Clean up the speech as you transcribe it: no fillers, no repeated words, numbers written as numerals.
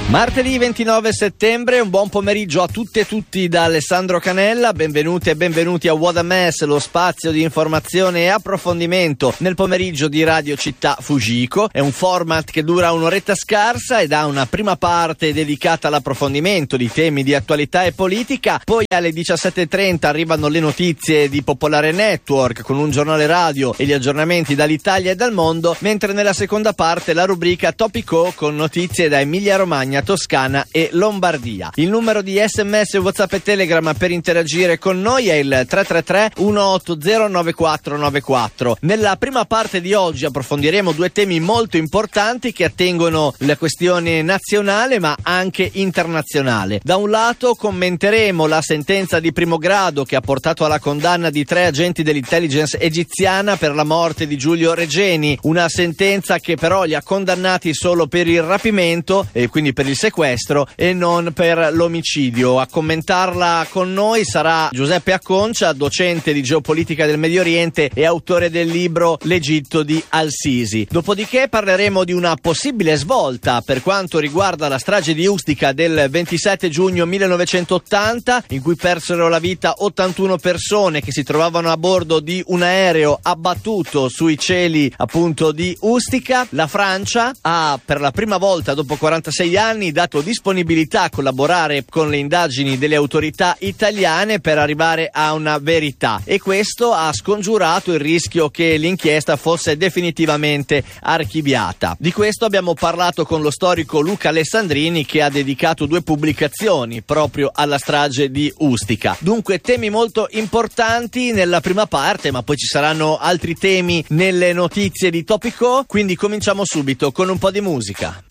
Martedì 29 settembre, un buon pomeriggio a tutte e tutti da Alessandro Canella, benvenuti e benvenuti a What a Mess, lo spazio di informazione e approfondimento nel pomeriggio di Radio Città Fujiko. È un format che dura un'oretta scarsa ed ha una prima parte dedicata all'approfondimento di temi di attualità e politica, poi alle 17.30 arrivano le notizie di Popolare Network con un giornale radio e gli aggiornamenti dall'Italia e dal mondo, mentre nella seconda parte la rubrica Topico con notizie da Emilia Romagna, Toscana e Lombardia. Il numero di SMS, WhatsApp e Telegram per interagire con noi è il 333 180 9494. Nella prima parte di oggi approfondiremo due temi molto importanti che attengono la questione nazionale ma anche internazionale. Da un lato commenteremo la sentenza di primo grado che ha portato alla condanna di 3 agenti dell'intelligence egiziana per la morte di Giulio Regeni, una sentenza che però li ha condannati solo per il rapimento e quindi per il sequestro e non per l'omicidio. A commentarla con noi sarà Giuseppe Acconcia, docente di geopolitica del Medio Oriente e autore del libro L'Egitto di Al-Sisi. Dopodiché parleremo di una possibile svolta per quanto riguarda la strage di Ustica del 27 giugno 1980, in cui persero la vita 81 persone che si trovavano a bordo di un aereo abbattuto sui cieli appunto di Ustica. La Francia ha per la prima volta dopo 46 anni dato disponibilità a collaborare con le indagini delle autorità italiane per arrivare a una verità, e questo ha scongiurato il rischio che l'inchiesta fosse definitivamente archiviata. Di questo abbiamo parlato con lo storico Luca Alessandrini, che ha dedicato 2 pubblicazioni proprio alla strage di Ustica. Dunque temi molto importanti nella prima parte, ma poi ci saranno altri temi nelle notizie di Topico, quindi cominciamo subito con un po' di musica.